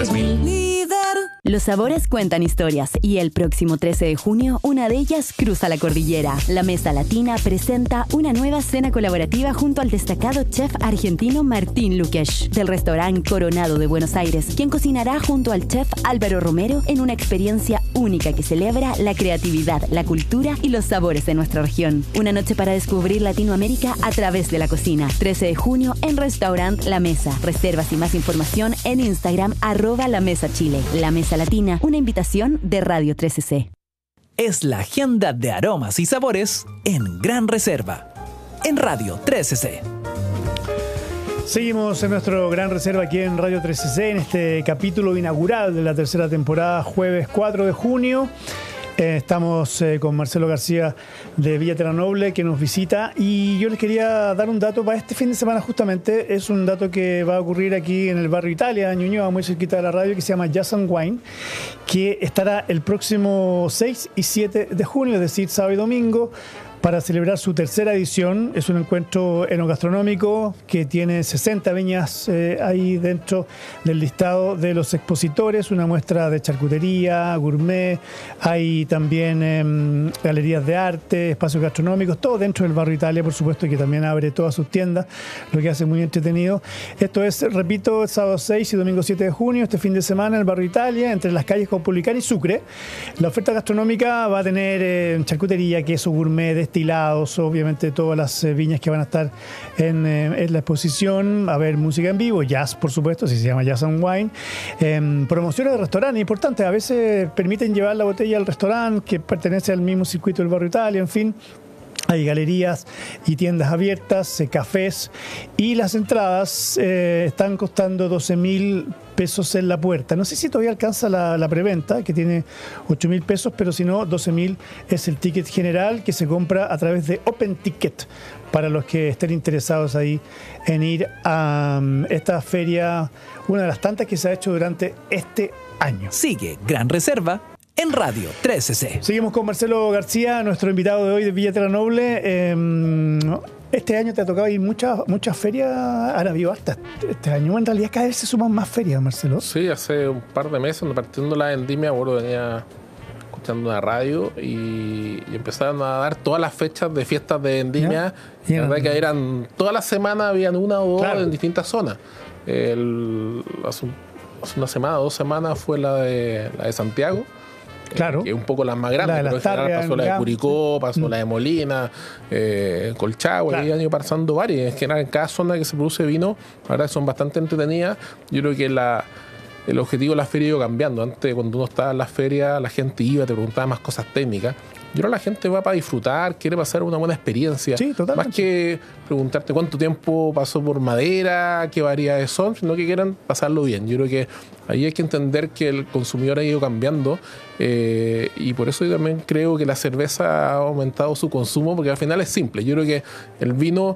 3000. Líder. Los sabores cuentan historias y el próximo 13 de junio una de ellas cruza la cordillera. La Mesa Latina presenta una nueva cena colaborativa junto al destacado chef argentino Martín Lukesh del restaurante Coronado de Buenos Aires, quien cocinará junto al chef Álvaro Romero en una experiencia única que celebra la creatividad, la cultura y los sabores de nuestra región. Una noche para descubrir Latinoamérica a través de la cocina. 13 de junio en Restaurant La Mesa. Reservas y más información en Instagram @LaMesaChile. La Mesa Latina, una invitación de Radio 13C. Es la agenda de aromas y sabores en Gran Reserva, en Radio 13C. Seguimos en nuestro Gran Reserva aquí en Radio 13C, en este capítulo inaugural de la tercera temporada, jueves 4 de junio. Estamos con Marcelo García de Villa Terranoble, que nos visita, y yo les quería dar un dato para este fin de semana. Justamente es un dato que va a ocurrir aquí en el barrio Italia, en Ñuñoa, muy cerquita de la radio, que se llama Jazz and Wine, que estará el próximo 6 y 7 de junio, es decir, sábado y domingo, para celebrar su tercera edición. Es un encuentro enogastronómico que tiene 60 viñas ahí dentro del listado de los expositores, una muestra de charcutería, gourmet, hay también galerías de arte, espacios gastronómicos, todo dentro del barrio Italia, por supuesto, que también abre todas sus tiendas, lo que hace muy entretenido. Esto es, repito, sábado 6 y domingo 7 de junio, este fin de semana, en el barrio Italia, entre las calles Caupolicán y Sucre. La oferta gastronómica va a tener charcutería, queso, gourmet, destilados, obviamente todas las viñas que van a estar en la exposición. A ver, música en vivo, jazz, por supuesto, si se llama Jazz and Wine. Promociones de restaurantes importantes, a veces permiten llevar la botella al restaurante que pertenece al mismo circuito del barrio Italia, en fin. Hay galerías y tiendas abiertas, cafés, y las entradas están costando 12.000 pesos en la puerta. No sé si todavía alcanza la preventa, que tiene 8.000 pesos, pero si no, 12.000 es el ticket general, que se compra a través de Open Ticket, para los que estén interesados ahí en ir a esta feria, una de las tantas que se ha hecho durante este año. Sigue Gran Reserva en Radio 13C. Seguimos con Marcelo García, nuestro invitado de hoy de Villa Terranoble. Este año te ha tocado ir muchas ferias, han habido hartas este año. En realidad cada vez se suman más ferias, Marcelo. Sí, hace un par de meses, partiendo la vendimia, venía escuchando una radio y empezaron a dar todas las fechas de fiestas de vendimia. La verdad que eran todas las semanas, habían una o dos, claro, en distintas zonas. Hace una semana, 2 semanas fue la de Santiago. Claro. Que es un poco las más grandes, pero en general pasó la de Curicó, pasó la de Molina, Colchagua, claro, y han ido pasando varias. En general, en cada zona que se produce vino, la verdad que son bastante entretenidas. Yo creo que el objetivo de la feria ha ido cambiando. Antes, cuando uno estaba en la feria, la gente iba, te preguntaba más cosas técnicas. Y ahora la gente va para disfrutar, quiere pasar una buena experiencia. Sí, totalmente. Más que preguntarte cuánto tiempo pasó por madera, qué variedades son, sino que quieran pasarlo bien. Yo creo que ahí hay que entender que el consumidor ha ido cambiando, y por eso yo también creo que la cerveza ha aumentado su consumo, porque al final es simple. Yo creo que el vino...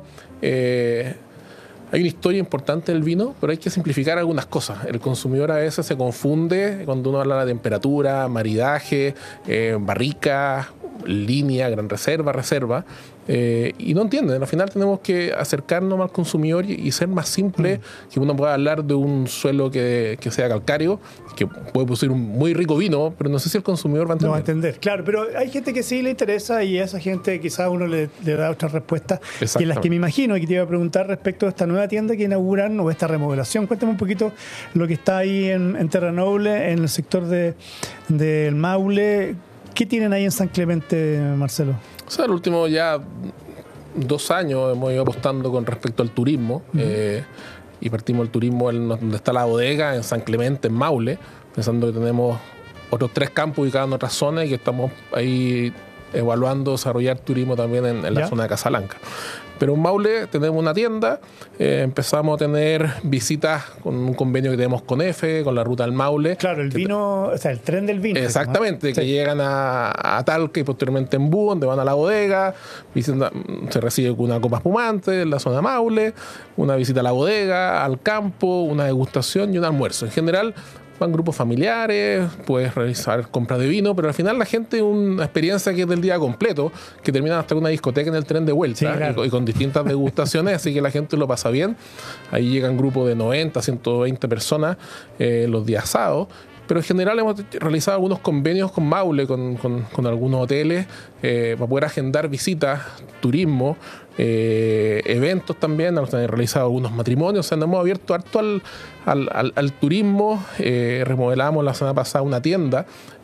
hay una historia importante del vino, pero hay que simplificar algunas cosas. El consumidor a veces se confunde cuando uno habla de temperatura, maridaje, barrica, línea, gran reserva, y no entienden. Al final tenemos que acercarnos al consumidor y ser más simple, que uno pueda hablar de un suelo que sea calcáreo, que puede producir un muy rico vino, pero no sé si el consumidor va a entender. No va a entender, claro, pero hay gente que sí le interesa, y a esa gente quizás uno le da otras respuestas, que las que me imagino, y que te iba a preguntar respecto a esta nueva tienda que inauguran, o esta remodelación. Cuéntame un poquito lo que está ahí en Terranoble, en el sector del Maule. ¿Qué tienen ahí en San Clemente, Marcelo? O sea, el último ya 2 años hemos ido apostando con respecto al turismo, y partimos el turismo donde está la bodega, en San Clemente, en Maule, pensando que tenemos otros 3 campos ubicados en otras zonas y que estamos ahí evaluando desarrollar turismo también en la zona de Casablanca. Pero en Maule tenemos una tienda, empezamos a tener visitas con un convenio que tenemos con EFE, con la ruta del Maule. Claro, el vino, o sea, el tren del vino. Exactamente, que llegan a Talca y posteriormente en Bú, donde van a la bodega, se recibe una copa espumante en la zona de Maule, una visita a la bodega, al campo, una degustación y un almuerzo. En general, van grupos familiares, puedes realizar compras de vino, pero al final la gente una experiencia que es del día completo, que termina hasta una discoteca en el tren de vuelta, sí, claro. y con distintas degustaciones, así que la gente lo pasa bien. Ahí llegan grupos de 90, 120 personas los días sábados. Pero en general hemos realizado algunos convenios con Maule, con algunos hoteles, para poder agendar visitas, turismo, eventos también. Hemos realizado algunos matrimonios, o sea, nos hemos abierto harto al turismo. Remodelamos la semana pasada una tienda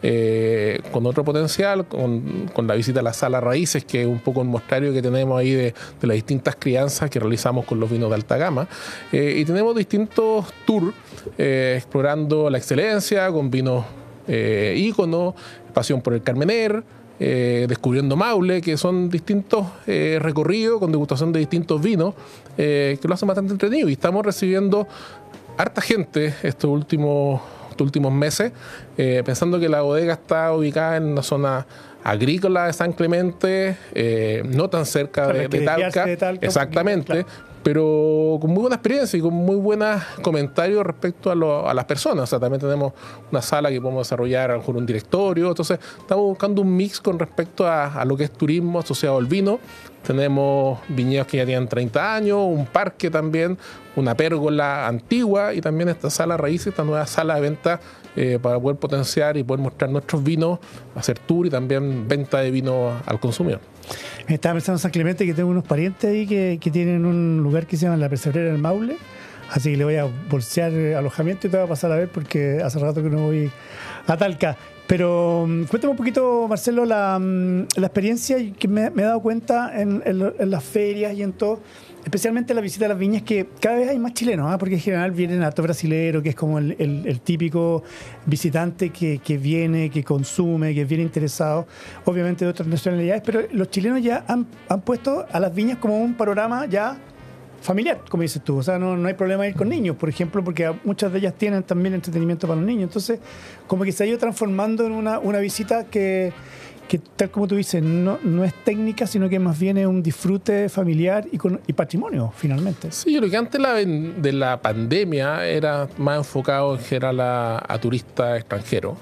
con otro potencial, con la visita a la Sala Raíces, que es un poco un mostrario que tenemos ahí de las distintas crianzas que realizamos con los vinos de alta gama. Y tenemos distintos tours explorando la excelencia con vinos íconos, Pasión por el Carmener, Descubriendo Maule, que son distintos recorridos con degustación de distintos vinos que lo hacen bastante entretenido. Y estamos recibiendo harta gente estos últimos meses, pensando que la bodega está ubicada en una zona agrícola de San Clemente, no tan cerca de Talca. Exactamente. Claro. Pero con muy buena experiencia y con muy buenos comentarios respecto a las personas. O sea, también tenemos una sala que podemos desarrollar a lo mejor un directorio. Entonces, estamos buscando un mix con respecto a lo que es turismo asociado al vino. Tenemos viñedos que ya tienen 30 años, un parque también, una pérgola antigua y también esta sala raíces, esta nueva sala de venta para poder potenciar y poder mostrar nuestros vinos, hacer tour y también venta de vino al consumidor. Estaba pensando en San Clemente, que tengo unos parientes ahí que tienen un lugar que se llama La Pesebrera del Maule, así que le voy a bolsear alojamiento y te voy a pasar a ver porque hace rato que no voy a Talca. Pero cuéntame un poquito, Marcelo, la experiencia que me he dado cuenta en las ferias y en todo, especialmente la visita a las viñas, que cada vez hay más chilenos, porque en general vienen harto brasilero, que es como el típico visitante que viene, que consume, que viene interesado, obviamente de otras nacionalidades, pero los chilenos ya han puesto a las viñas como un panorama ya familiar, como dices tú. O sea, no hay problema ir con niños, por ejemplo, porque muchas de ellas tienen también entretenimiento para los niños. Entonces, como que se ha ido transformando en una visita que tal como tú dices, no es técnica, sino que más bien es un disfrute familiar y patrimonio, finalmente. Sí, yo creo que antes de la pandemia era más enfocado en general a turistas extranjeros.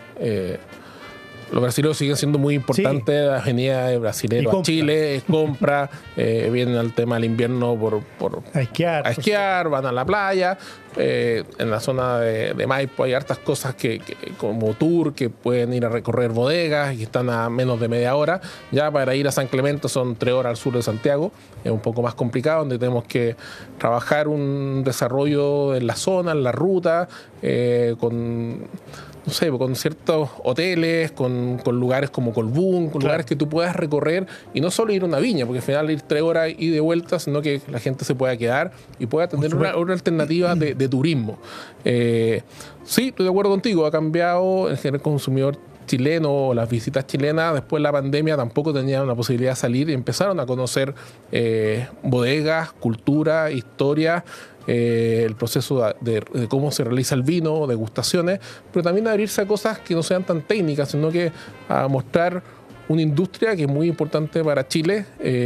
Los brasileños siguen siendo muy importantes, sí. La venida de brasileños a Chile, compra, vienen al tema del invierno por a esquiar, van a la playa. En la zona de Maipo hay hartas cosas que como tour, que pueden ir a recorrer bodegas y que están a menos de media hora. Ya para ir a San Clemente son 3 horas al sur de Santiago, es un poco más complicado, donde tenemos que trabajar un desarrollo en la zona, en la ruta, con ciertos hoteles, con lugares como Colbún, con lugares que tú puedas recorrer y no solo ir a una viña, porque al final ir 3 horas y de vuelta, sino que la gente se pueda quedar y pueda tener una alternativa de turismo. Sí, estoy de acuerdo contigo, ha cambiado en general el consumidor chileno o las visitas chilenas. Después de la pandemia tampoco tenían la posibilidad de salir y empezaron a conocer bodegas, cultura, historia, el proceso de cómo se realiza el vino, degustaciones, pero también abrirse a cosas que no sean tan técnicas, sino que a mostrar una industria que es muy importante para Chile,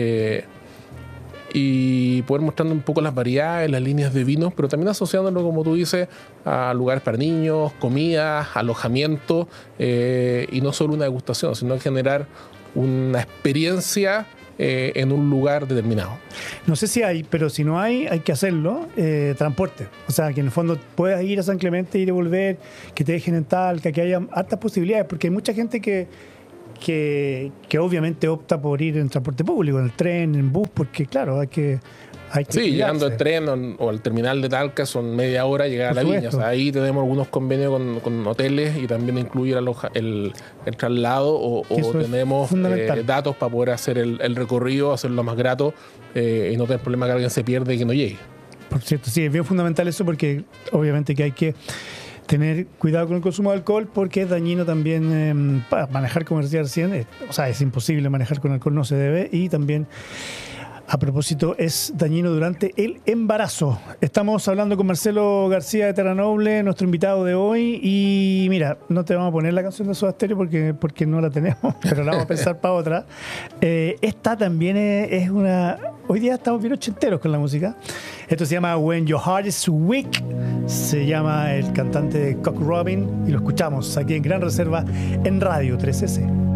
y poder mostrando un poco las variedades, las líneas de vinos, pero también asociándolo, como tú dices, a lugares para niños, comidas, alojamiento, y no solo una degustación, sino generar una experiencia en un lugar determinado. No sé si hay, pero si no hay que hacerlo. Transporte, o sea, que en el fondo puedas ir a San Clemente, ir y volver, que te dejen en Talca, que haya hartas posibilidades, porque hay mucha gente que obviamente opta por ir en transporte público, en el tren, en bus, porque claro, hay que sí, llegando al tren o al terminal de Talca son media hora llegar a la viña. O sea, ahí tenemos algunos convenios con hoteles y también incluir el traslado o tenemos datos para poder hacer el recorrido, hacerlo más grato, y no tener problema que alguien se pierde y que no llegue. Por cierto, sí, es bien fundamental eso, porque obviamente que hay que tener cuidado con el consumo de alcohol, porque es dañino también para manejar, como decía recién. O sea, es imposible manejar con alcohol, no se debe. Y también A propósito, es dañino durante el embarazo. Estamos hablando con Marcelo García de Terranoble, nuestro invitado de hoy. Y mira, no te vamos a poner la canción de Soda Stereo porque no la tenemos, pero la vamos a pensar para otra. Esta también es una... Hoy día estamos bien ochenteros con la música. Esto se llama When Your Heart is Weak. Se llama el cantante Cock Robin y lo escuchamos aquí en Gran Reserva en Radio 13C.